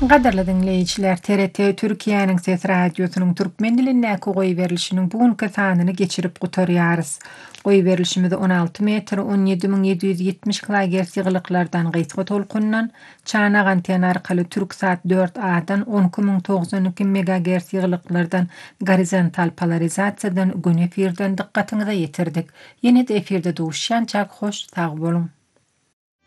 Gaderli dinleyijiler, TRT Türkiýanyň Ses Radiosynyň türkmen dilindäki goý berilişiniň bugünkü sanyny geçirip gutarýarys. Goý berilişimizde 16 metr 17770 kHz ýyglyklardan gysga tolkundan çanak anten arkaly Türksat 4A-dan 10992 MHz ýyglyklardan gorizontal polarizasiýadan gün efirden dikkatiňize ýetirdik. Ýene-de efirde duşýançak hoş sag boluň.